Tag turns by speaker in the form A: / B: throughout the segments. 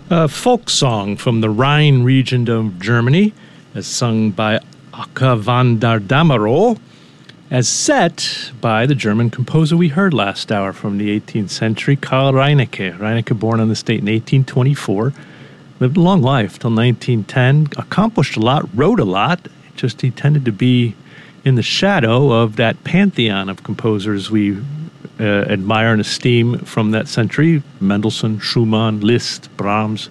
A: A folk song from the Rhine region of Germany, as sung by Aka van der Dammero, as set by the German composer we heard last hour from the 18th century, Karl Reinecke. Reinecke, born on this date in 1824, lived a long life till 1910, accomplished a lot, wrote a lot, just he tended to be in the shadow of that pantheon of composers we admire and esteem from that century: Mendelssohn, Schumann, Liszt, Brahms.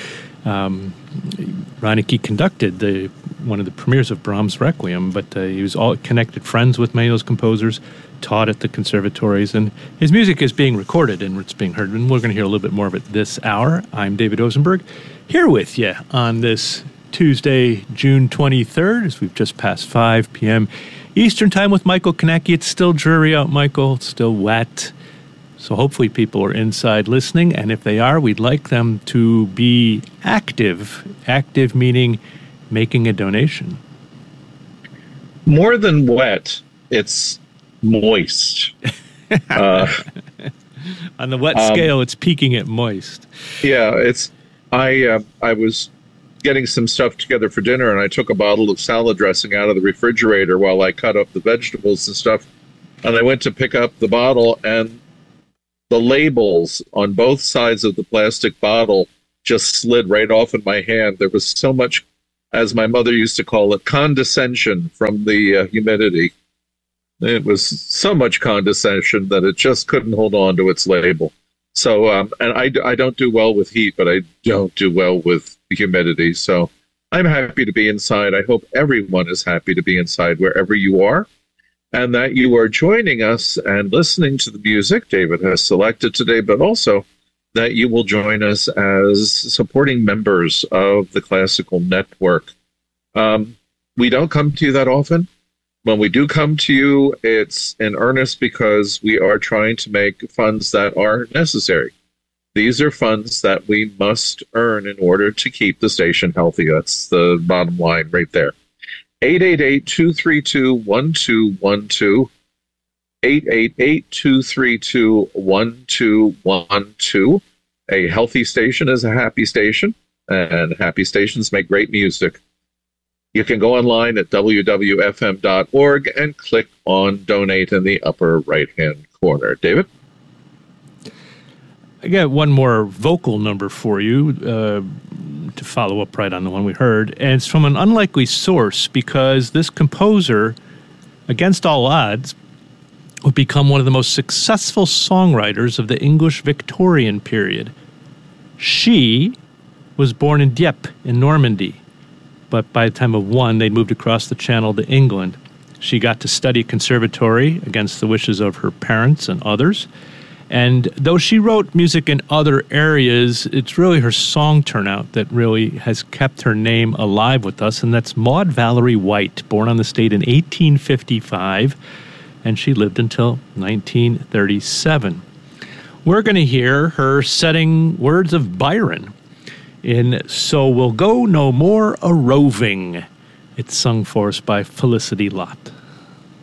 A: Reinecke conducted one of the premieres of Brahms' Requiem, but he was all connected friends with many of those composers, taught at the conservatories, and his music is being recorded and it's being heard, and we're going to hear a little bit more of it this hour. I'm David Osenberg, here with you on this Tuesday, June 23rd, as we've just passed 5 p.m. Eastern Time with Michael Konecki. It's still dreary out, Michael. It's still wet. So hopefully people are inside listening, and if they are, we'd like them to be active. Active meaning making a donation.
B: More than wet, it's moist.
A: On the wet scale, it's peaking at moist.
B: Yeah, I was getting some stuff together for dinner, and I took a bottle of salad dressing out of the refrigerator while I cut up the vegetables and stuff. And I went to pick up the bottle, and the labels on both sides of the plastic bottle just slid right off in my hand. There was so much, as my mother used to call it, condescension from the humidity. It was so much condescension that it just couldn't hold on to its label. So, and I don't do well with heat, but I don't do well with humidity. So I'm happy to be inside. I hope everyone is happy to be inside wherever you are, and that you are joining us and listening to the music David has selected today, but also that you will join us as supporting members of the Classical Network. We don't come to you that often. When we do come to you, it's in earnest because we are trying to make funds that are necessary. These are funds that we must earn in order to keep the station healthy. That's the bottom line right there. 888-232-1212. 888-232-1212. A healthy station is a happy station, and happy stations make great music. You can go online at wwfm.org and click on Donate in the upper right-hand corner. David?
A: I got one more vocal number for you to follow up right on the one we heard, and it's from an unlikely source because this composer, against all odds, would become one of the most successful songwriters of the English Victorian period. She was born in Dieppe in Normandy, but by the time of one, they'd moved across the channel to England. She got to study conservatory against the wishes of her parents and others. And though she wrote music in other areas, it's really her song turnout that really has kept her name alive with us, and that's Maud Valerie White, born on this date in 1855, and she lived until 1937. We're going to hear her setting words of Byron in So We'll Go No More A-Roving. It's sung for us by Felicity Lott.